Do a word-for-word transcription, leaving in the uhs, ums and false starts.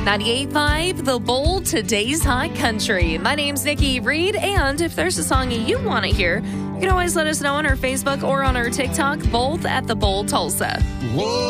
ninety-eight point five The Bowl, today's hot country. My name's Nikki Reed, and if there's a song you want to hear, you can always let us know on our Facebook or on our TikTok, both at The Bowl Tulsa. Whoa.